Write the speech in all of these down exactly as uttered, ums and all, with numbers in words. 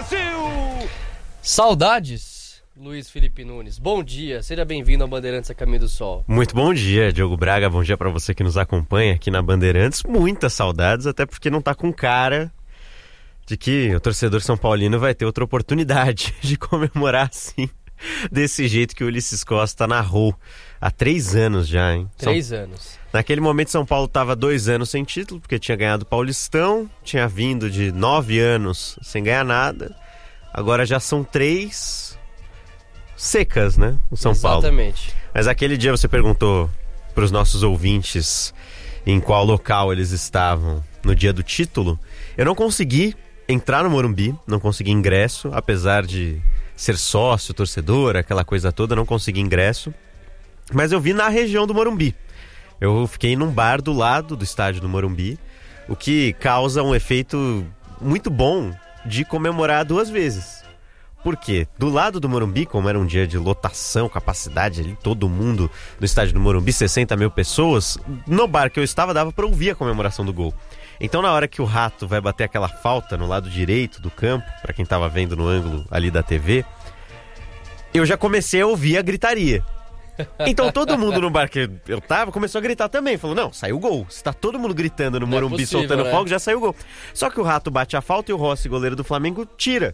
Brasil! Saudades, Luiz Felipe Nunes. Bom dia, seja bem-vindo ao Bandeirantes a Caminho do Sol. Muito bom dia, Diogo Braga. Bom dia pra você que nos acompanha aqui na Bandeirantes. Muitas saudades, até porque não tá com cara de que o torcedor são paulino vai ter outra oportunidade de comemorar assim, desse jeito que o Ulisses Costa narrou há três anos já, hein? Três São... anos. Naquele momento São Paulo estava dois anos sem título, porque tinha ganhado o Paulistão, tinha vindo de nove anos sem ganhar nada. Agora já são três secas, né? O São Paulo. Exatamente. Mas aquele dia você perguntou para os nossos ouvintes em qual local eles estavam no dia do título. Eu não consegui entrar no Morumbi, não consegui ingresso, apesar de ser sócio, torcedor, aquela coisa toda, não consegui ingresso. Mas eu vi na região do Morumbi. Eu fiquei num bar do lado do estádio do Morumbi, o que causa um efeito muito bom de comemorar duas vezes. Por quê? Do lado do Morumbi, como era um dia de lotação, capacidade ali, todo mundo no estádio do Morumbi, sessenta mil pessoas, no bar que eu estava dava para ouvir a comemoração do gol. Então na hora que o Rato vai bater aquela falta no lado direito do campo, para quem estava vendo no ângulo ali da T V, eu já comecei a ouvir a gritaria. Então todo mundo no bar que eu tava começou a gritar também. Falou, não, saiu o gol. Se tá todo mundo gritando no Morumbi, é possível, soltando né? fogo, já saiu o gol. Só que o Rato bate a falta e o Rossi, goleiro do Flamengo, tira.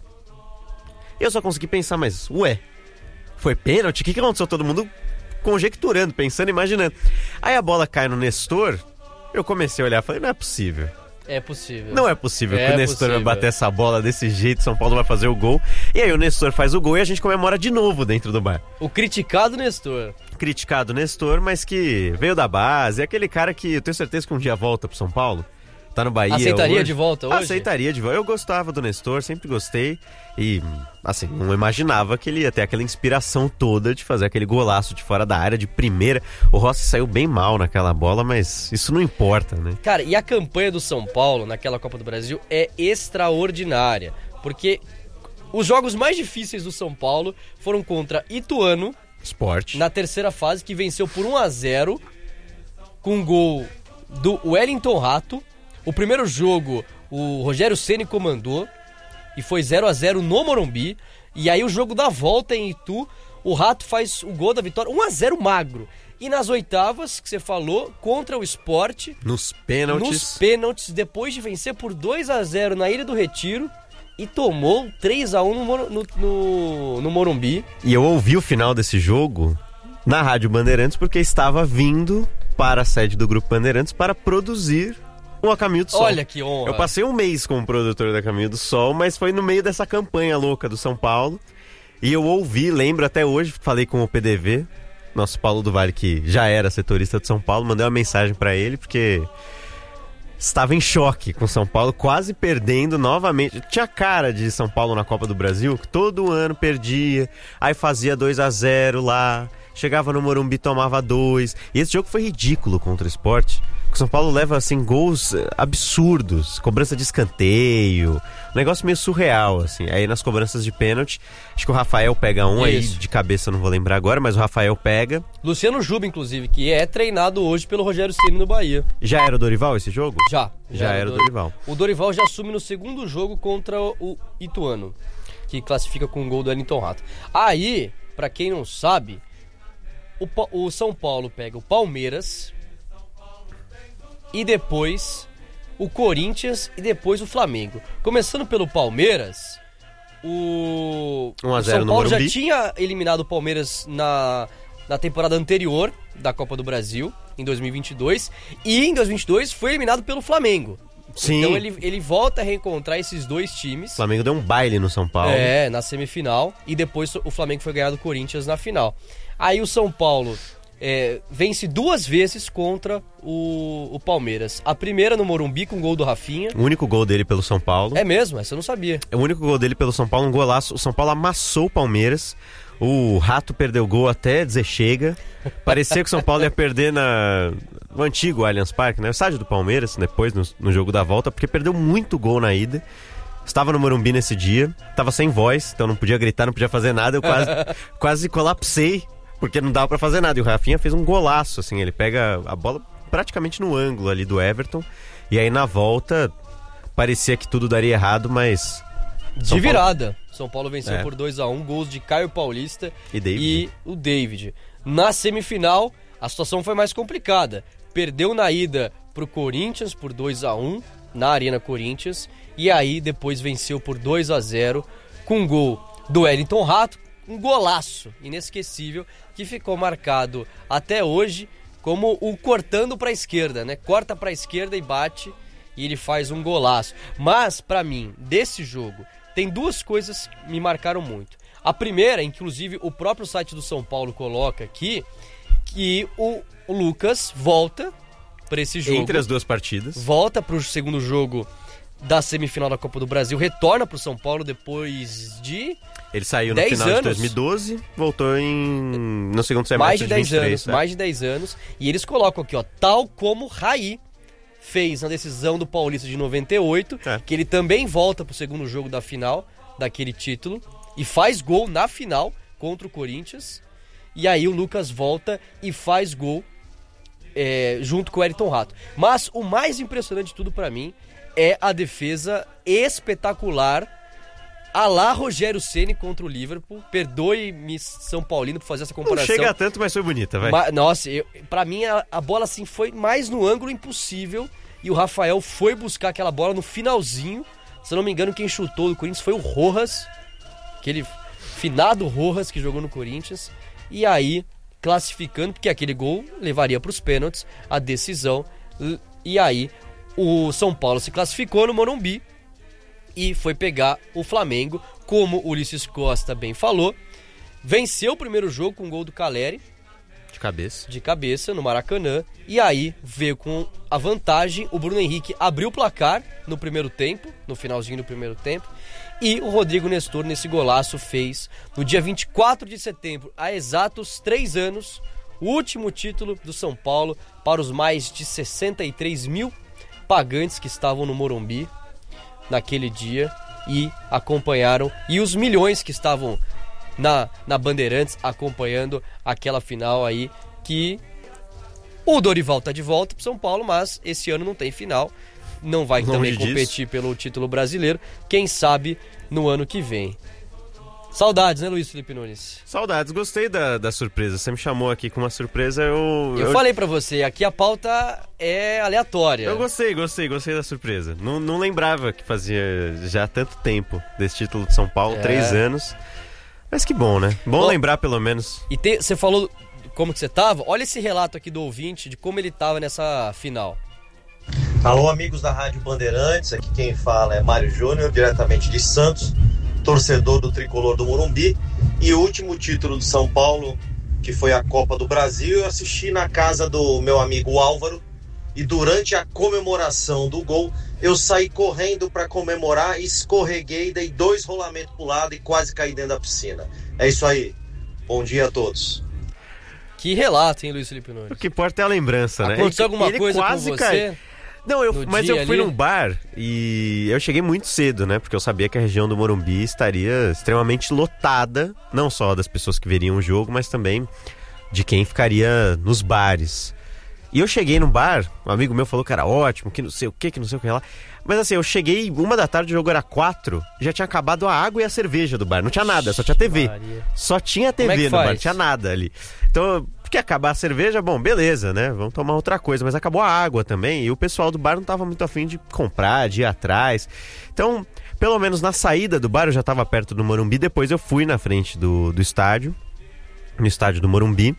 Eu só consegui pensar, mas ué, foi pênalti? O que que aconteceu? Todo mundo conjecturando, pensando, imaginando. Aí a bola cai no Nestor, eu comecei a olhar e falei, não é possível. É possível. Não é possível é que o Nestor possível. vai bater essa bola desse jeito, São Paulo vai fazer o gol. E aí o Nestor faz o gol e a gente comemora de novo dentro do bar. O criticado Nestor. Criticado Nestor, mas que veio da base. É aquele cara que eu tenho certeza que um dia volta pro São Paulo. Tá no Bahia Aceitaria hoje. de volta hoje? Aceitaria de volta. Eu gostava do Nestor, sempre gostei. E, assim, não imaginava que ele ia ter aquela inspiração toda de fazer aquele golaço de fora da área, de primeira. O Rossi saiu bem mal naquela bola, mas isso não importa, né? Cara, e a campanha do São Paulo naquela Copa do Brasil é extraordinária. Porque os jogos mais difíceis do São Paulo foram contra Ituano, Sport, na terceira fase, que venceu por um a zero, com um gol do Wellington Rato. O primeiro jogo, o Rogério Ceni comandou e foi zero a zero no Morumbi. E aí o jogo da volta em Itu, o Rato faz o gol da vitória, um a zero magro. E nas oitavas, que você falou, contra o Sport, nos pênaltis, nos pênaltis, depois de vencer por dois a zero na Ilha do Retiro, e tomou três a um no, Mor- no, no, no Morumbi. E eu ouvi o final desse jogo na Rádio Bandeirantes porque estava vindo para a sede do Grupo Bandeirantes para produzir o A Caminho do Sol. Olha que honra. Eu passei um mês como produtor da Caminho do Sol, mas foi no meio dessa campanha louca do São Paulo. E eu ouvi, lembro até hoje, falei com o P D V, nosso Paulo do Vale, que já era setorista de São Paulo, mandei uma mensagem para ele, porque estava em choque com São Paulo, quase perdendo novamente. Tinha cara de São Paulo na Copa do Brasil, que todo ano perdia, aí fazia dois a zero lá, chegava no Morumbi, tomava dois. E esse jogo foi ridículo contra o Sport. O São Paulo leva, assim, gols absurdos, cobrança de escanteio, um negócio meio surreal, assim. Aí nas cobranças de pênalti, acho que o Rafael pega um, aí de cabeça eu não vou lembrar agora, mas o Rafael pega. Luciano Juba, inclusive, que é treinado hoje pelo Rogério Ceni no Bahia. Já era o Dorival esse jogo? Já. Já, já era o Dorival. O Dorival já assume no segundo jogo contra o Ituano, que classifica com um gol do Wellington Rato. Aí, pra quem não sabe, o, o São Paulo pega o Palmeiras, e depois o Corinthians e depois o Flamengo. Começando pelo Palmeiras, o, um a o zero São no Paulo já Morumbi. tinha eliminado o Palmeiras na, na temporada anterior da Copa do Brasil, em dois mil e vinte e dois, e em dois mil e vinte e dois foi eliminado pelo Flamengo. Sim. Então ele, ele volta a reencontrar esses dois times. O Flamengo deu um baile no São Paulo. É, na semifinal, e depois o Flamengo foi ganhar do Corinthians na final. Aí o São Paulo É, vence duas vezes contra o, o Palmeiras. A primeira no Morumbi com o gol do Rafinha. O único gol dele pelo São Paulo. É mesmo? Essa eu não sabia. É o único gol dele pelo São Paulo, um golaço. O São Paulo amassou o Palmeiras. O Rato perdeu o gol até dizer chega. Parecia que o São Paulo ia perder na, no antigo Allianz Parque, né? O estádio do Palmeiras, depois no, no jogo da volta, porque perdeu muito gol na ida. Estava no Morumbi nesse dia, estava sem voz, então não podia gritar, não podia fazer nada. Eu quase, quase colapsei, porque não dava pra fazer nada. E o Rafinha fez um golaço, assim, ele pega a bola praticamente no ângulo ali do Everton. E aí na volta parecia que tudo daria errado, mas De São virada. Paulo... São Paulo venceu é. por dois a um, gols de Caio Paulista e, David. e o David. Na semifinal, a situação foi mais complicada. Perdeu na ida pro Corinthians por dois a um, na Arena Corinthians, e aí depois venceu por dois a zero, com um gol do Wellington Rato, um golaço inesquecível, que ficou marcado até hoje como o cortando para a esquerda, né? Corta para a esquerda e bate, e ele faz um golaço. Mas, para mim, desse jogo, tem duas coisas que me marcaram muito. A primeira, inclusive, o próprio site do São Paulo coloca aqui, que o Lucas volta para esse jogo. Entre as duas partidas. Volta para o segundo jogo da semifinal da Copa do Brasil, retorna para o São Paulo depois de... Ele saiu no final anos. de dois mil e doze, voltou em no segundo semestre mais de dez de vinte e três. anos, tá? mais de dez anos. E eles colocam aqui, ó, tal como Raí fez na decisão do Paulista de noventa e oito, é. que ele também volta pro segundo jogo da final daquele título e faz gol na final contra o Corinthians. E aí o Lucas volta e faz gol é, junto com o Wellington Rato. Mas o mais impressionante de tudo pra mim é a defesa espetacular a lá Rogério Ceni contra o Liverpool. Perdoe-me, São Paulino, por fazer essa comparação. Não chega a tanto, mas foi bonita, vai. Ma- Nossa, eu, pra mim a, a bola assim foi mais no ângulo impossível e o Rafael foi buscar aquela bola no finalzinho. Se eu não me engano, quem chutou do Corinthians foi o Rojas, aquele finado Rojas que jogou no Corinthians. E aí, classificando, porque aquele gol levaria pros pênaltis a decisão. E aí, o São Paulo se classificou no Morumbi e foi pegar o Flamengo, como o Ulisses Costa bem falou. Venceu o primeiro jogo com o gol do Caleri, De cabeça. de cabeça, no Maracanã. E aí veio com a vantagem. O Bruno Henrique abriu o placar no primeiro tempo, no finalzinho do primeiro tempo. E o Rodrigo Nestor, nesse golaço, fez no dia vinte e quatro de setembro, há exatos três anos, o último título do São Paulo para os mais de sessenta e três mil pagantes que estavam no Morumbi naquele dia e acompanharam, e os milhões que estavam na, na Bandeirantes acompanhando aquela final aí, que o Dorival tá de volta pro São Paulo, mas esse ano não tem final, não vai Longe também disso. competir pelo título brasileiro, quem sabe no ano que vem. Saudades, né, Luiz Felipe Nunes? Saudades, gostei da, da surpresa. Você me chamou aqui com uma surpresa, eu... Eu, eu falei pra você, aqui a pauta é aleatória. Eu gostei, gostei, gostei da surpresa. Não, não lembrava que fazia já tanto tempo desse título de São Paulo, É. três anos. Mas que bom, né? Bom, Bom, lembrar pelo menos. E tem- você falou como que você tava? Olha esse relato aqui do ouvinte de como ele tava nessa final. Alô, amigos da Rádio Bandeirantes, aqui quem fala é Mário Júnior, diretamente de Santos, torcedor do Tricolor do Morumbi. E o último título do São Paulo, que foi a Copa do Brasil, eu assisti na casa do meu amigo Álvaro, e durante a comemoração do gol, eu saí correndo para comemorar, escorreguei, dei dois rolamentos pro lado e quase caí dentro da piscina. É isso aí, bom dia a todos. Que relato, hein, Luiz Felipe O Nunes? que importa é a lembrança, né? Aconteceu Ele- alguma ele coisa com quase você? cai- Não, eu, no mas dia eu fui ali? num bar e eu cheguei muito cedo, né? Porque eu sabia que a região do Morumbi estaria extremamente lotada, não só das pessoas que veriam o jogo, mas também de quem ficaria nos bares. E eu cheguei no bar, um amigo meu falou que era ótimo, que não sei o que, que não sei o que lá. Mas assim, eu cheguei uma da tarde, o jogo era quatro, já tinha acabado a água e a cerveja do bar. Não tinha nada, só tinha T V. Maria. Só tinha T Como é V que no bar, faz? não tinha nada ali. Então, porque acabar a cerveja, bom, beleza, né? Vamos tomar outra coisa. Mas acabou a água também e o pessoal do bar não tava muito afim de comprar, de ir atrás. Então, pelo menos na saída do bar, eu já tava perto do Morumbi. Depois eu fui na frente do, do estádio, no estádio do Morumbi.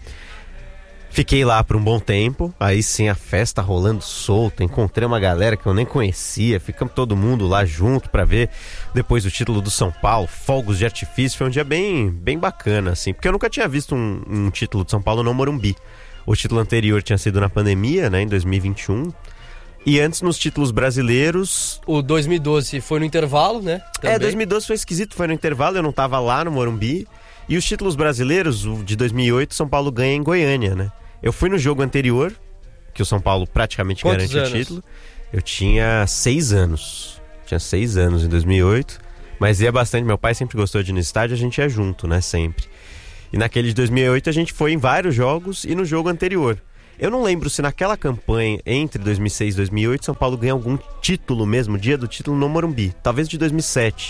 Fiquei lá por um bom tempo, aí sim a festa rolando solta, encontrei uma galera que eu nem conhecia, ficamos todo mundo lá junto pra ver depois do título do São Paulo, fogos de artifício, foi um dia bem, bem bacana, assim, porque eu nunca tinha visto um, um título de São Paulo no Morumbi. O título anterior tinha sido na pandemia, né, em dois mil e vinte e um, e antes nos títulos brasileiros... O dois mil e doze foi no intervalo, né? É, Também. dois mil e doze foi esquisito, foi no intervalo, eu não tava lá no Morumbi, e os títulos brasileiros, o de dois mil e oito, São Paulo ganha em Goiânia, né? Eu fui no jogo anterior, que o São Paulo praticamente Quantos garante anos? o título. Eu tinha seis anos. Tinha seis anos em dois mil e oito. Mas ia bastante. Meu pai sempre gostou de ir no estádio, a gente ia junto, né? Sempre. E naquele de dois mil e oito a gente foi em vários jogos e no jogo anterior. Eu não lembro se naquela campanha entre dois mil e seis e dois mil e oito São Paulo ganha algum título mesmo, dia do título no Morumbi. Talvez de dois mil e sete,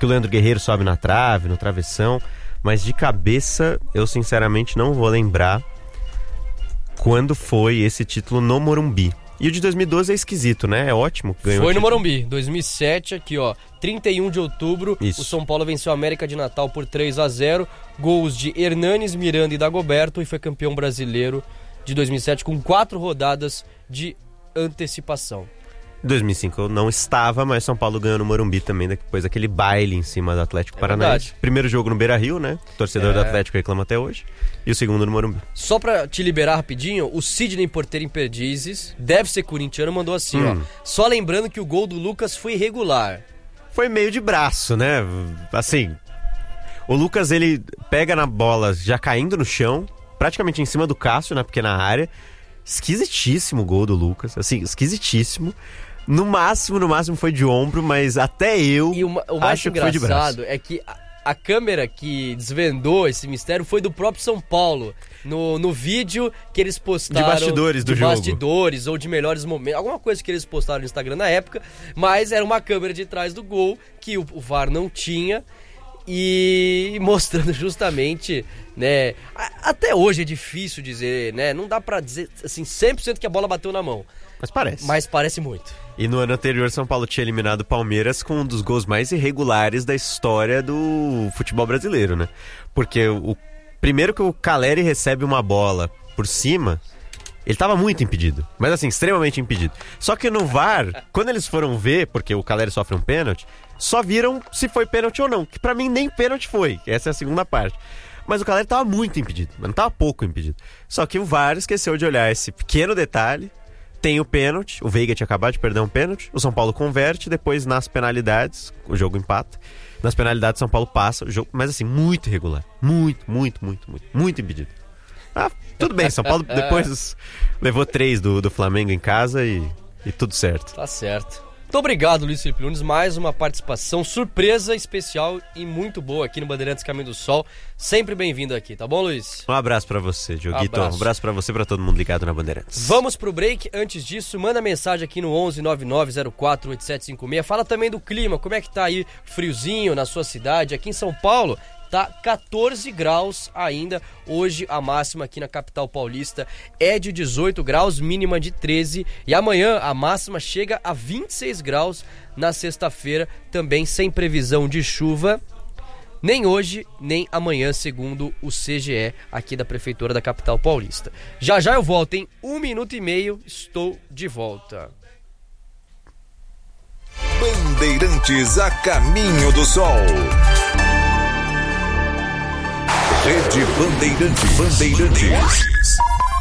que o Leandro Guerreiro sobe na trave, no travessão, mas de cabeça eu sinceramente não vou lembrar quando foi esse título no Morumbi. E o de dois mil e doze é esquisito, né? É ótimo. Ganhou Foi no Morumbi, dois mil e sete, aqui ó, trinta e um de outubro, Isso. o São Paulo venceu a América de Natal por três a zero, gols de Hernanes, Miranda e Dagoberto, e foi campeão brasileiro de dois mil e sete com quatro rodadas de antecipação. Em dois mil e cinco eu não estava, mas São Paulo ganhou no Morumbi também, depois daquele baile em cima do Atlético É Paranaense. verdade. Primeiro jogo no Beira-Rio, né? O torcedor É. do Atlético reclama até hoje. E o segundo no Morumbi. Só pra te liberar rapidinho, o Sidney Porteiro em Perdizes, deve ser corintiano, mandou assim, Hum. ó. Só lembrando que o gol do Lucas foi irregular. Foi meio de braço, né? Assim, o Lucas, ele pega na bola já caindo no chão, praticamente em cima do Cássio, na pequena área. Esquisitíssimo o gol do Lucas, assim, esquisitíssimo. No máximo, no máximo foi de ombro, mas até eu E o, ma- o mais acho que foi de braço. engraçado é que a, a câmera que desvendou esse mistério foi do próprio São Paulo. No, no vídeo que eles postaram... De bastidores do de jogo. bastidores ou de melhores momentos. Alguma coisa que eles postaram no Instagram na época. Mas era uma câmera de trás do gol que o, o V A R não tinha. E mostrando justamente, né... a- Até hoje é difícil dizer, né? Não dá pra dizer, assim, cem por cento que a bola bateu na mão. Mas parece. Mas parece muito. E no ano anterior, São Paulo tinha eliminado o Palmeiras com um dos gols mais irregulares da história do futebol brasileiro, né? Porque o primeiro que o Caleri recebe uma bola por cima, ele tava muito impedido. Mas assim, extremamente impedido. Só que no V A R, quando eles foram ver, porque o Caleri sofre um pênalti, só viram se foi pênalti ou não. Que pra mim nem pênalti foi. Essa é a segunda parte. Mas o Caleri tava muito impedido, mas não tava pouco impedido. Só que o V A R esqueceu de olhar esse pequeno detalhe. Tem o pênalti, o Veiga tinha acabado de perder um pênalti, o São Paulo converte, depois nas penalidades, o jogo empata. Nas penalidades, São Paulo passa o jogo, mas assim, muito irregular. Muito, muito, muito, muito, muito impedido. Ah, tudo bem, São Paulo depois levou três do, do Flamengo em casa e, e tudo certo. Tá certo. Muito obrigado, Luiz Felipe Nunes. Mais uma participação surpresa, especial e muito boa aqui no Bandeirantes Caminho do Sol. Sempre bem-vindo aqui, tá bom, Luiz? Um abraço pra você, Dioguito. Abraço. Um abraço pra você e pra todo mundo ligado na Bandeirantes. Vamos pro break. Antes disso, manda mensagem aqui no onze nove nove zero quatro oito sete cinco seis. Fala também do clima, como é que tá aí friozinho na sua cidade. Aqui em São Paulo tá catorze graus ainda. Hoje a máxima aqui na capital paulista é de dezoito graus, mínima de treze. E amanhã a máxima chega a vinte e seis graus na sexta-feira, também sem previsão de chuva. Nem hoje, nem amanhã, segundo o C G E aqui da Prefeitura da capital paulista. Já já eu volto, em um minuto e meio estou de volta. Bandeirantes a caminho do sol. Rede Bandeirantes. Bandeirantes.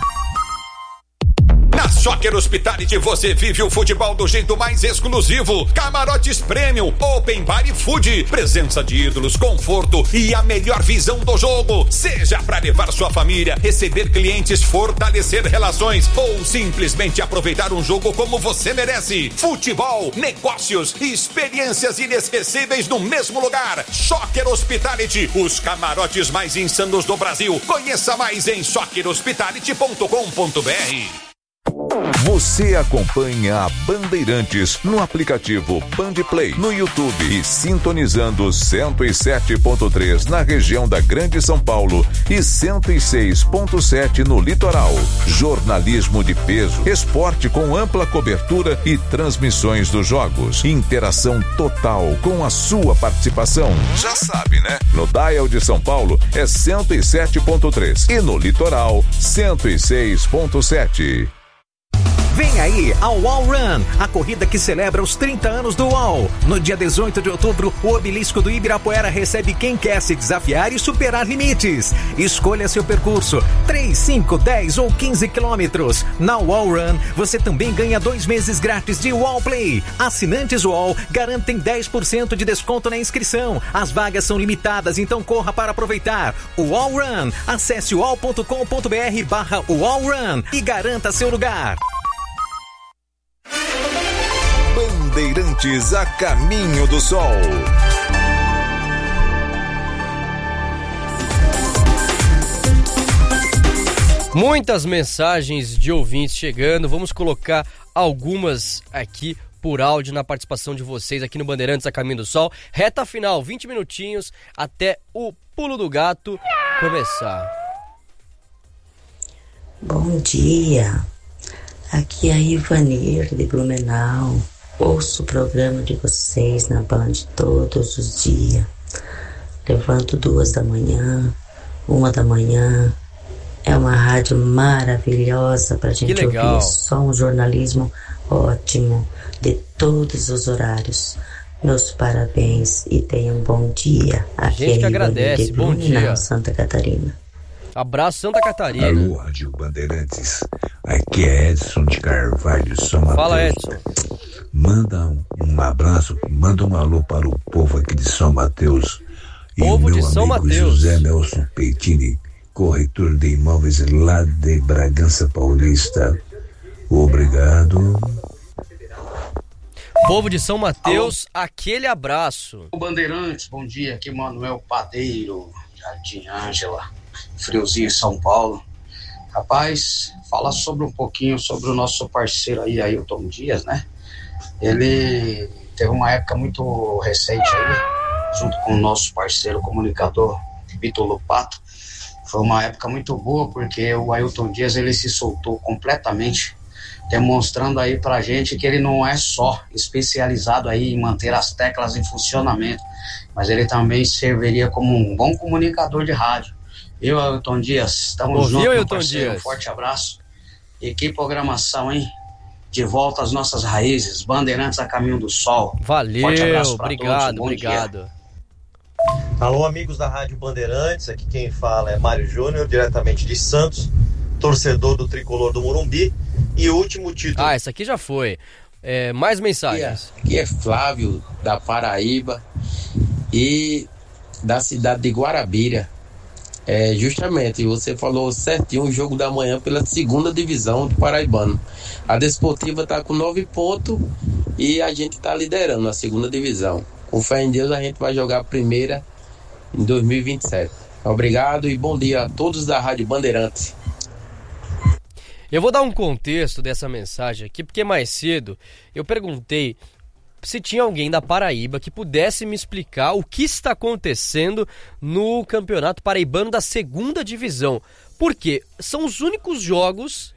Na Soccer Hospitality você vive o futebol do jeito mais exclusivo. Camarotes Premium, Open Bar e Food, presença de ídolos, conforto e a melhor visão do jogo. Seja para levar sua família, receber clientes, fortalecer relações ou simplesmente aproveitar um jogo como você merece. Futebol, negócios e experiências inesquecíveis no mesmo lugar. Soccer Hospitality, os camarotes mais insanos do Brasil. Conheça mais em soccer hospitality ponto com ponto b r. Você acompanha a Bandeirantes no aplicativo Bandplay, no YouTube e sintonizando cento e sete ponto três na região da Grande São Paulo e cento e seis ponto sete no litoral. Jornalismo de peso, esporte com ampla cobertura e transmissões dos jogos. Interação total com a sua participação. Já sabe, né? No Dial de São Paulo é cento e sete ponto três e no litoral cento e seis ponto sete. Vem aí a Wall Run, a corrida que celebra os trinta anos do Wall. No dia dezoito de outubro, o obelisco do Ibirapuera recebe quem quer se desafiar e superar limites. Escolha seu percurso, três, cinco, dez ou quinze quilômetros. Na Wall Run, você também ganha dois meses grátis de Wall Play. Assinantes Wall garantem dez por cento de desconto na inscrição. As vagas são limitadas, então corra para aproveitar. O Wall Run, acesse wall ponto com ponto b r barra Wall Run e garanta seu lugar. Bandeirantes a caminho do sol. Muitas mensagens de ouvintes chegando, vamos colocar algumas aqui por áudio na participação de vocês aqui no Bandeirantes a Caminho do Sol. Reta final, vinte minutinhos até o Pulo do Gato começar. Bom dia, aqui é a Ivanir de Blumenau. Ouço o programa de vocês na Band todos os dias. Levanto duas da manhã, uma da manhã. É uma rádio maravilhosa pra gente ouvir. Só um jornalismo ótimo de todos os horários. Meus parabéns e tenham um bom dia. Aqui gente que é agradece, de bom dia. Santa Catarina. Abraço, Santa Catarina. Alô, Rádio Bandeirantes. Aqui é Edson de Carvalho, São Mateus. Fala, Edson. Manda um, um abraço, manda um alô para o povo aqui de São Mateus. E povo o meu de São amigo Mateus. José Nelson Peitini, corretor de imóveis lá de Bragança Paulista. Obrigado. Povo de São Mateus, alô. Aquele abraço. O Bandeirantes, bom dia, aqui Manuel Padeiro, Jardim Ângela, friozinho em São Paulo. Rapaz, fala sobre um pouquinho sobre o nosso parceiro aí, Ailton Dias, né? Ele teve uma época muito recente aí, junto com o nosso parceiro comunicador Vitor Lupato. Foi uma época muito boa, porque o Ailton Dias, ele se soltou completamente, demonstrando aí pra gente que ele não é só especializado aí em manter as teclas em funcionamento, mas ele também serviria como um bom comunicador de rádio. Eu, Ailton Dias, estamos juntos, meu parceiro, um forte abraço. E que programação, hein? De volta às nossas raízes, Bandeirantes a Caminho do Sol. Valeu, forte abraço pra obrigado, todos, um obrigado. Dia. Alô, amigos da Rádio Bandeirantes, aqui quem fala é Mário Júnior, diretamente de Santos, torcedor do Tricolor do Morumbi. E o último título... Ah, essa aqui já foi. É, mais mensagens. Aqui é, aqui é Flávio, da Paraíba e da cidade de Guarabira. É, justamente, você falou certinho, o jogo da manhã pela segunda divisão do Paraibano. A Desportiva está com nove pontos e a gente está liderando a segunda divisão. Com fé em Deus, a gente vai jogar a primeira em dois mil e vinte e sete. Obrigado e bom dia a todos da Rádio Bandeirantes. Eu vou dar um contexto dessa mensagem aqui, porque mais cedo eu perguntei se tinha alguém da Paraíba que pudesse me explicar o que está acontecendo no Campeonato Paraibano da segunda divisão. Porque são os únicos jogos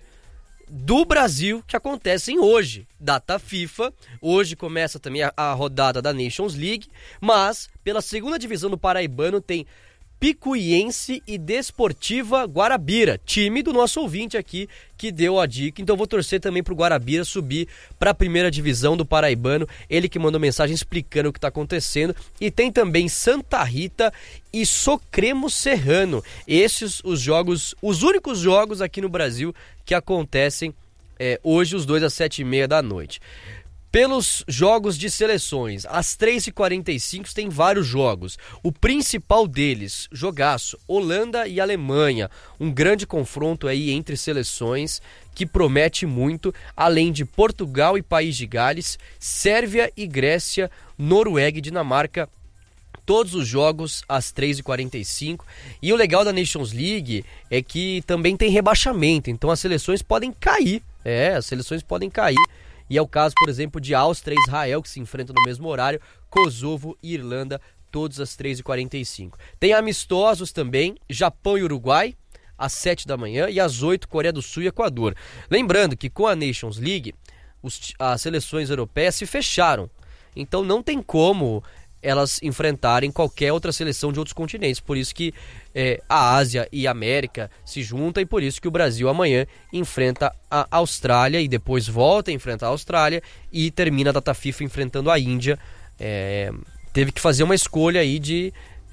do Brasil que acontecem hoje. Data FIFA, hoje começa também a, a rodada da Nations League, mas pela segunda divisão do Paraibano tem Picuiense e Desportiva Guarabira, time do nosso ouvinte aqui que deu a dica. Então eu vou torcer também pro Guarabira subir para a primeira divisão do Paraibano, ele que mandou mensagem explicando o que está acontecendo. E tem também Santa Rita e Socremo Serrano, esses os jogos, os únicos jogos aqui no Brasil que acontecem é, hoje, os dois às sete e meia da noite. Pelos jogos de seleções, às três e quarenta e cinco tem vários jogos. O principal deles, jogaço, Holanda e Alemanha. Um grande confronto aí entre seleções que promete muito, além de Portugal e País de Gales, Sérvia e Grécia, Noruega e Dinamarca. Todos os jogos às três e quarenta e cinco. E o legal da Nations League é que também tem rebaixamento, então as seleções podem cair. É, as seleções podem cair. E é o caso, por exemplo, de Áustria e Israel, que se enfrentam no mesmo horário, Kosovo e Irlanda, todos às três e quarenta e cinco. Tem amistosos também, Japão e Uruguai, às sete da manhã, e às oito, Coreia do Sul e Equador. Lembrando que com a Nations League, os, as seleções europeias se fecharam, então não tem como elas enfrentarem qualquer outra seleção de outros continentes. Por isso que é, a Ásia e a América se juntam, e por isso que o Brasil amanhã enfrenta a Austrália e depois volta a enfrentar a Austrália e termina a data FIFA enfrentando a Índia. É, teve que fazer uma escolha aí de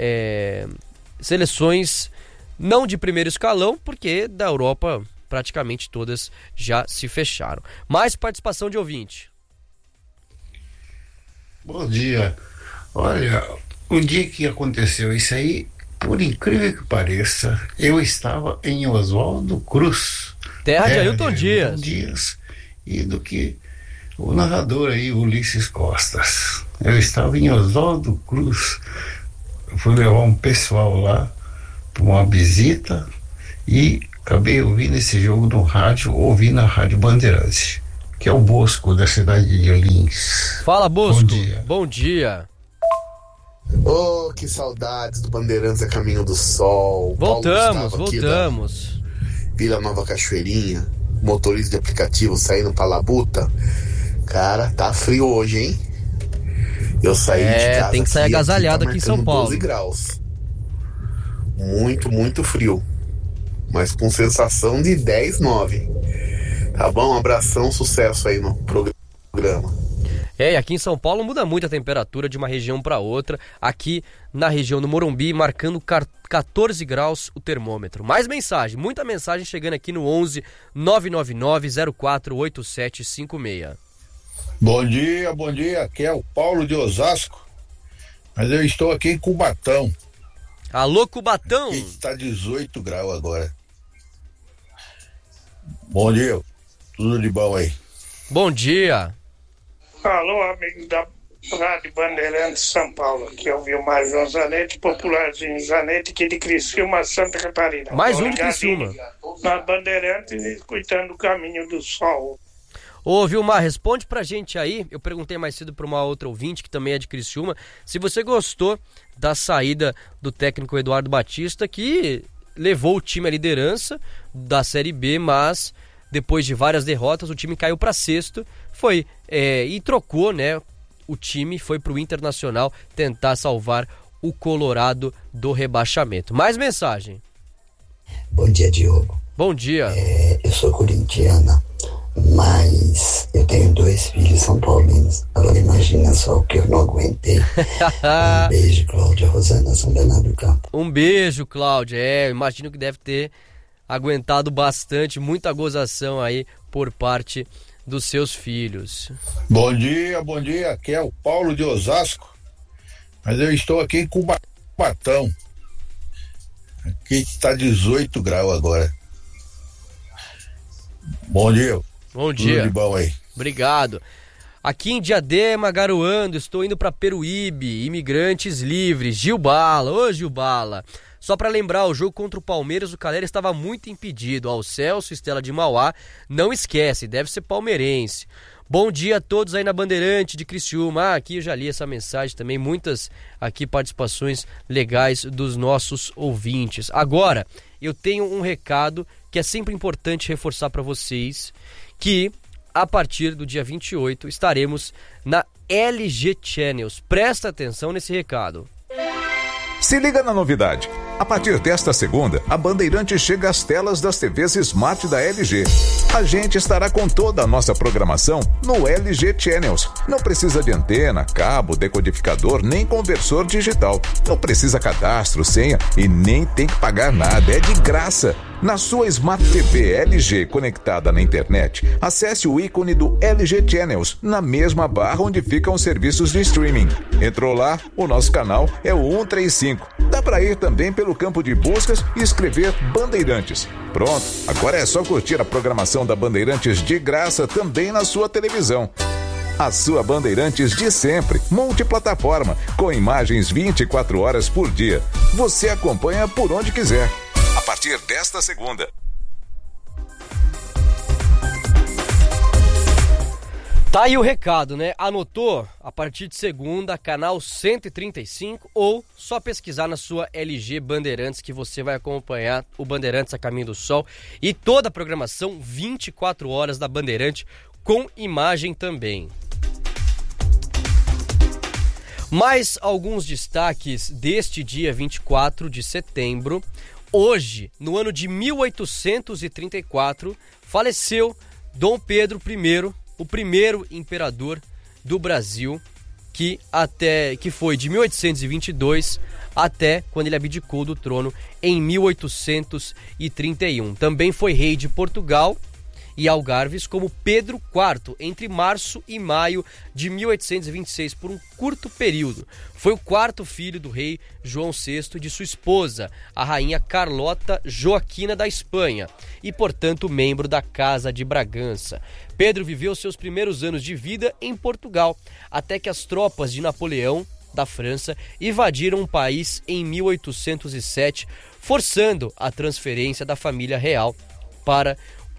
é, seleções não de primeiro escalão, porque da Europa praticamente todas já se fecharam. Mais participação de ouvinte. Bom dia. Olha, o dia que aconteceu isso aí, por incrível que pareça, eu estava em Oswaldo Cruz. Terra de Ailton Dias. Dias. E do que o narrador aí, Ulisses Costas. Eu estava em Oswaldo Cruz. Eu fui levar um pessoal lá para uma visita e acabei ouvindo esse jogo no rádio, ouvindo a Rádio Bandeirantes. que é o Bosco, da cidade de Lins. Fala, Bosco. Bom dia. Bom dia. Oh, que saudades do Bandeirantes a Caminho do Sol. Voltamos, voltamos. Vila Nova Cachoeirinha, motorista de aplicativo saindo pra Labuta. Cara, tá frio hoje, hein? Eu saí é, de casa. Tem que sair aqui, agasalhado aqui, aqui em São Paulo. doze graus. Muito, muito frio. Mas com sensação de dez, nove. Tá bom? Um abração, sucesso aí no programa. É, e aqui em São Paulo muda muito a temperatura de uma região para outra. Aqui na região do Morumbi, marcando catorze graus o termômetro. Mais mensagem, muita mensagem chegando aqui no onze nove nove nove zero quatro oito sete cinco seis. Bom dia, bom dia. Aqui é o Paulo de Osasco, mas eu estou aqui em Cubatão. Alô, Cubatão! Aqui está dezoito graus agora. Bom dia, tudo de bom aí. Bom dia. Alô, amigo da Rádio Bandeirantes São Paulo, aqui é o Vilmar João Zanetti, popularzinho Zanetti, aqui de Criciúma, Santa Catarina. Mais um de Criciúma. Na Bandeirantes, cuidando do Caminho do Sol. Ô, Vilmar, responde pra gente aí, eu perguntei mais cedo pra uma outra ouvinte, que também é de Criciúma, se você gostou da saída do técnico Eduardo Batista, que levou o time à liderança da Série B, mas depois de várias derrotas, o time caiu para sexto, foi é, e trocou, né? O time foi pro Internacional tentar salvar o Colorado do rebaixamento. Mais mensagem. Bom dia, Diogo. Bom dia. É, eu sou corintiana, mas eu tenho dois filhos são paulinos. Agora imagina só o que eu não aguentei. Um beijo, Cláudia Rosana, São Bernardo do Campo. Um beijo, Cláudia. É, eu imagino que deve ter aguentado bastante, muita gozação aí por parte dos seus filhos. Bom dia, bom dia. Aqui é o Paulo de Osasco, mas eu estou aqui em Cubatão. Aqui está dezoito graus agora. Bom dia. Bom dia. Tudo de bom aí. Obrigado. Aqui em Diadema, garoando, estou indo para Peruíbe, Imigrantes Livres, Gilbala. Ô, Gilbala. Só para lembrar, o jogo contra o Palmeiras, o Calera estava muito impedido. Ao Celso, Estela de Mauá, não esquece, deve ser palmeirense. Bom dia a todos aí na Bandeirante de Criciúma. Ah, aqui eu já li essa mensagem também, muitas aqui participações legais dos nossos ouvintes. Agora, eu tenho um recado que é sempre importante reforçar para vocês, que a partir do dia vinte e oito estaremos na L G Channels. Presta atenção nesse recado. Se liga na novidade. A partir desta segunda, a Bandeirantes chega às telas das T Vs Smart da L G. A gente estará com toda a nossa programação no L G Channels. Não precisa de antena, cabo, decodificador, nem conversor digital. Não precisa cadastro, senha e nem tem que pagar nada. É de graça. Na sua Smart T V L G conectada na internet, acesse o ícone do L G Channels na mesma barra onde ficam os serviços de streaming. Entrou lá, o nosso canal é o cento e trinta e cinco. Dá para ir também pelo campo de buscas e escrever Bandeirantes. Pronto, agora é só curtir a programação da Bandeirantes de graça também na sua televisão. A sua Bandeirantes de sempre, multiplataforma, com imagens vinte e quatro horas por dia. Você acompanha por onde quiser. A partir desta segunda. Tá aí o recado, né? Anotou? A partir de segunda, canal cento e trinta e cinco, ou só pesquisar na sua L G Bandeirantes que você vai acompanhar o Bandeirantes a Caminho do Sol e toda a programação vinte e quatro horas da Bandeirante com imagem também. Mais alguns destaques deste dia vinte e quatro de setembro. Hoje, no ano de mil oitocentos e trinta e quatro, faleceu Dom Pedro I, o primeiro imperador do Brasil, que, até, que foi de mil oitocentos e vinte e dois até quando ele abdicou do trono em mil oitocentos e trinta e um. Também foi rei de Portugal e Algarves como Pedro quarto, entre março e maio de mil oitocentos e vinte e seis, por um curto período. Foi o quarto filho do rei João sexto e de sua esposa, a rainha Carlota Joaquina da Espanha, e, portanto, membro da Casa de Bragança. Pedro viveu seus primeiros anos de vida em Portugal, até que as tropas de Napoleão, da França, invadiram o país em mil oitocentos e sete, forçando a transferência da família real para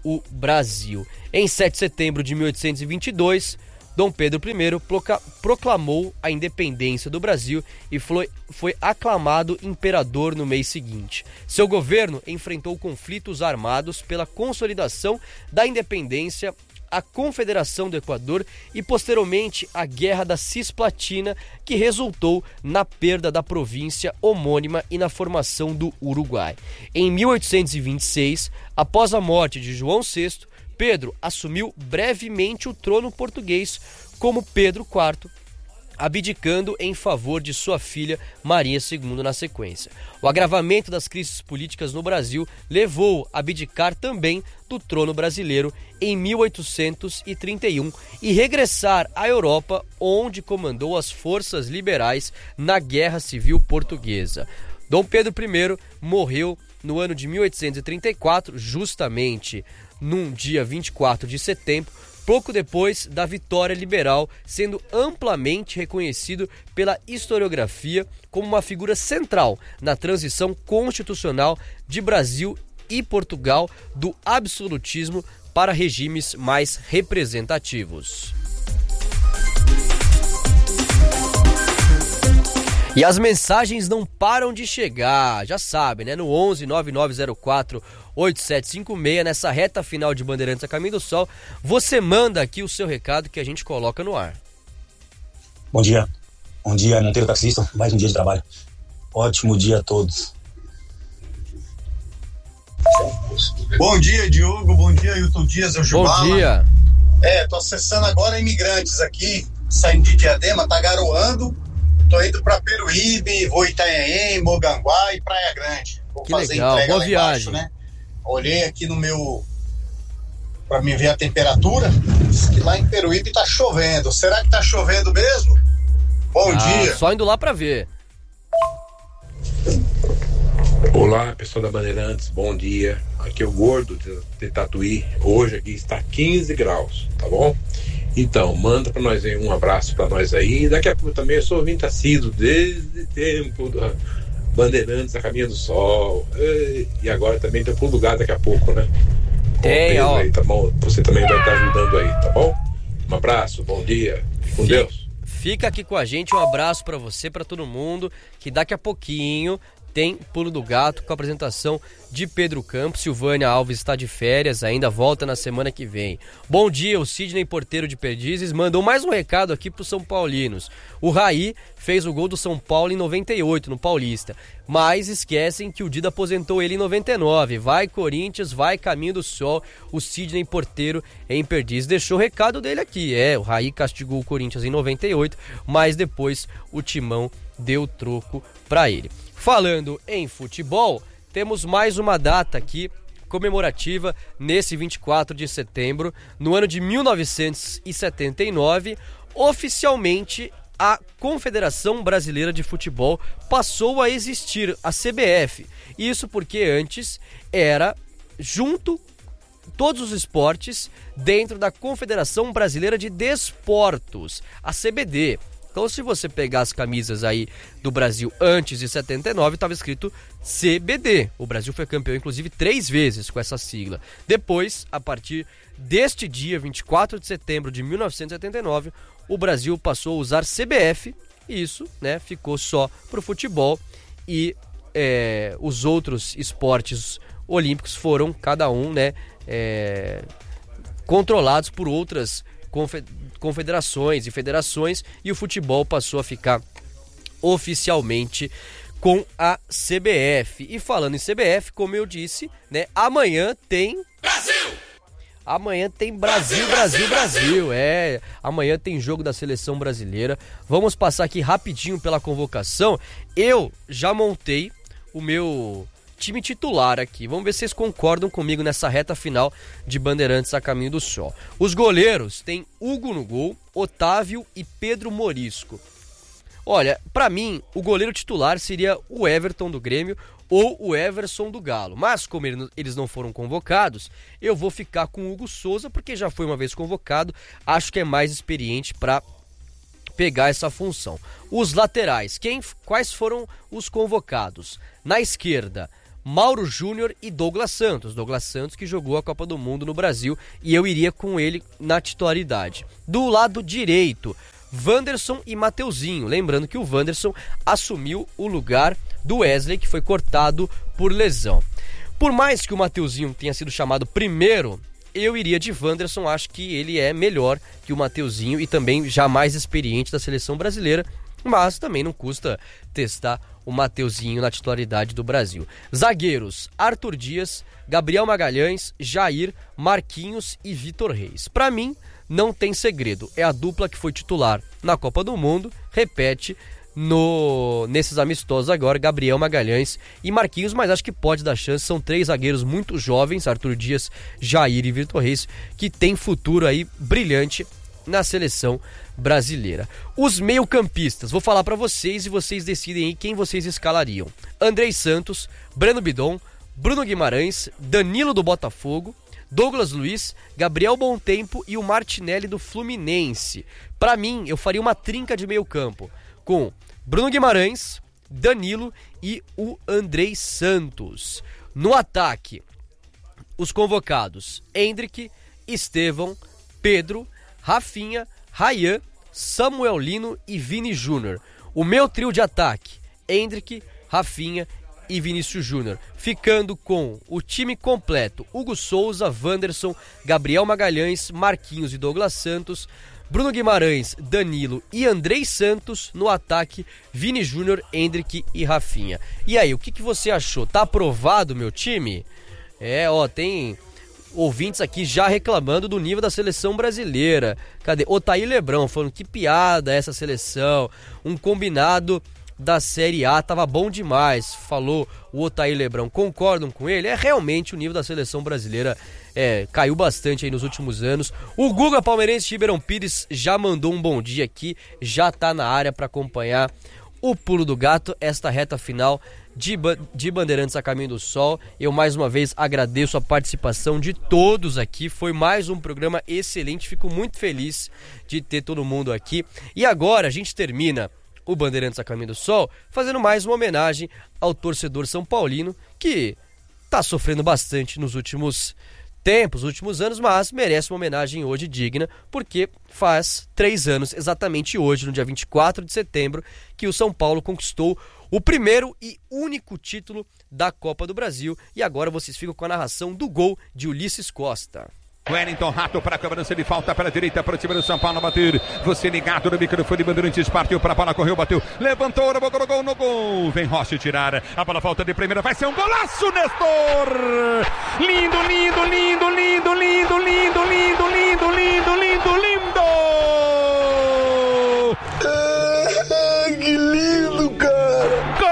o Brasil. Em sete de setembro de mil oitocentos e vinte e dois, Dom Pedro I proclamou a independência do Brasil e foi, foi aclamado imperador no mês seguinte. Seu governo enfrentou conflitos armados pela consolidação da independência, a Confederação do Equador e, posteriormente, a Guerra da Cisplatina, que resultou na perda da província homônima e na formação do Uruguai. Em mil oitocentos e vinte e seis, após a morte de João sexto, Pedro assumiu brevemente o trono português como Pedro quarto, abdicando em favor de sua filha Maria segunda na sequência. O agravamento das crises políticas no Brasil levou a abdicar também do trono brasileiro em mil oitocentos e trinta e um e regressar à Europa, onde comandou as forças liberais na Guerra Civil Portuguesa. Dom Pedro I morreu no ano de mil oitocentos e trinta e quatro, justamente num dia vinte e quatro de setembro, pouco depois da vitória liberal, sendo amplamente reconhecido pela historiografia como uma figura central na transição constitucional de Brasil e Portugal do absolutismo para regimes mais representativos. E as mensagens não param de chegar, já sabe, né? No onze nove nove zero quatro oito sete cinco seis, nessa reta final de Bandeirantes a Caminho do Sol, você manda aqui o seu recado que a gente coloca no ar. Bom dia, bom dia, Monteiro Taxista, mais um dia de trabalho. Ótimo dia a todos. Bom dia, Diogo, bom dia, Hilton Dias, eu Gilmar. Bom dia. É, tô acessando agora Imigrantes aqui, saindo de Diadema, tá garoando. Tô indo pra Peruíbe, vou Itanhaém, Moganguá e Praia Grande. Vou que fazer legal, entrega boa lá viagem. embaixo, né? Olhei aqui no meu... pra me ver a temperatura. Diz que lá em Peruíbe tá chovendo. Será que tá chovendo mesmo? Bom ah, dia. Só indo lá pra ver. Olá, pessoal da Bandeirantes, bom dia. Aqui é o Gordo de, de Tatuí. Hoje aqui está quinze graus, tá bom? Então, manda pra nós aí um abraço pra nós aí. Daqui a pouco também eu sou ouvinte assíduo desde tempo da Bandeirantes a Caminho do Sol. E agora também tem Pulo do Gato daqui a pouco, né? Tem, ó. Aí, tá bom? Você também vai estar ajudando aí, tá bom? Um abraço, bom dia. Fique com Fica, Deus. Fica aqui com a gente, um abraço pra você, pra todo mundo, que daqui a pouquinho tem Pulo do Gato com a apresentação de Pedro Campos. Silvânia Alves está de férias, ainda volta na semana que vem. Bom dia, o Sidney Porteiro de Perdizes mandou mais um recado aqui para os São Paulinos. O Raí fez o gol do São Paulo em noventa e oito, no Paulista. Mas esquecem que o Dida aposentou ele em noventa e nove. Vai Corinthians, vai Caminho do Sol. O Sidney Porteiro em Perdizes deixou o recado dele aqui. É, o Raí castigou o Corinthians em noventa e oito, mas depois o Timão deu troco para ele. Falando em futebol, temos mais uma data aqui comemorativa nesse vinte e quatro de setembro. No ano de mil novecentos e setenta e nove, oficialmente a Confederação Brasileira de Futebol passou a existir, a C B F. Isso porque antes era junto todos os esportes dentro da Confederação Brasileira de Desportos, a C B D. Então, se você pegar as camisas aí do Brasil antes de setenta e nove, estava escrito C B D. O Brasil foi campeão, inclusive, três vezes com essa sigla. Depois, a partir deste dia, vinte e quatro de setembro de mil novecentos e setenta e nove, o Brasil passou a usar C B F. E isso, né, ficou só para o futebol. E é, os outros esportes olímpicos foram, cada um, né, é, controlados por outras confederações. confederações e federações, e o futebol passou a ficar oficialmente com a C B F. E falando em C B F, como eu disse, né, amanhã tem Brasil! Amanhã tem Brasil, Brasil, Brasil, Brasil. É, amanhã tem jogo da seleção brasileira. Vamos passar aqui rapidinho pela convocação. Eu já montei o meu time titular aqui. Vamos ver se vocês concordam comigo nessa reta final de Bandeirantes a Caminho do Sol. Os goleiros tem Hugo no gol, Otávio e Pedro Morisco. Olha, pra mim, o goleiro titular seria o Everton do Grêmio ou o Everson do Galo. Mas como eles não foram convocados, eu vou ficar com o Hugo Souza, porque já foi uma vez convocado, acho que é mais experiente para pegar essa função. Os laterais, quem, quais foram os convocados? Na esquerda, Mauro Júnior e Douglas Santos. Douglas Santos que jogou a Copa do Mundo no Brasil e eu iria com ele na titularidade. Do lado direito, Wanderson e Mateuzinho. Lembrando que o Wanderson assumiu o lugar do Wesley, que foi cortado por lesão. Por mais que o Mateuzinho tenha sido chamado primeiro, eu iria de Wanderson. Acho que ele é melhor que o Mateuzinho e também já mais experiente da seleção brasileira, mas também não custa testar o Mateuzinho na titularidade do Brasil. Zagueiros, Arthur Dias, Gabriel Magalhães, Jair, Marquinhos e Vitor Reis. Para mim, não tem segredo. É a dupla que foi titular na Copa do Mundo, repete no nesses amistosos agora, Gabriel Magalhães e Marquinhos, mas acho que pode dar chance. São três zagueiros muito jovens, Arthur Dias, Jair e Vitor Reis, que tem futuro aí brilhante na seleção brasileira. Os meio-campistas, vou falar pra vocês e vocês decidem aí quem vocês escalariam. Andrei Santos, Breno Bidon, Bruno Guimarães, Danilo do Botafogo, Douglas Luiz, Gabriel Bontempo e o Martinelli do Fluminense. Pra mim, eu faria uma trinca de meio-campo com Bruno Guimarães, Danilo e o Andrei Santos. No ataque, os convocados: Endrick, Estevão, Pedro, Rafinha, Ryan, Samuel Lino e Vini Júnior. O meu trio de ataque: Endrick, Rafinha e Vinícius Júnior. Ficando com o time completo: Hugo Souza, Wanderson, Gabriel Magalhães, Marquinhos e Douglas Santos, Bruno Guimarães, Danilo e Andrei Santos. No ataque, Vini Júnior, Endrick e Rafinha. E aí, o que, que você achou? Tá aprovado o meu time? É, ó, tem ouvintes aqui já reclamando do nível da seleção brasileira. Cadê? Otaí Lebrão falando que piada essa seleção. Um combinado da Série A tava bom demais, falou o Otaí Lebrão. Concordam com ele? É, realmente o nível da seleção brasileira é, caiu bastante aí nos últimos anos. O Guga Palmeirense de Ribeirão Pires já mandou um bom dia aqui, já tá na área para acompanhar o Pulo do Gato, esta reta final de, de Bandeirantes a Caminho do Sol. Eu mais uma vez agradeço a participação de todos aqui, foi mais um programa excelente, fico muito feliz de ter todo mundo aqui. E agora a gente termina o Bandeirantes a Caminho do Sol fazendo mais uma homenagem ao torcedor são paulino, que tá sofrendo bastante nos últimos tempos, nos últimos anos, mas merece uma homenagem hoje digna, porque faz três anos, exatamente hoje, no dia vinte e quatro de setembro, que o São Paulo conquistou o primeiro e único título da Copa do Brasil. E agora vocês ficam com a narração do gol de Ulisses Costa. Wellington Rato para a cobrança de falta para a direita, para o time do São Paulo bater. Você ligado no microfone Bandeirantes, partiu para a bola, correu, bateu, levantou, no gol, gol, no gol. Vem Rossi tirar, a bola volta de primeira, vai ser um golaço, Nestor! Lindo, lindo, lindo, lindo, lindo, lindo, lindo, lindo, lindo, lindo, lindo, lindo.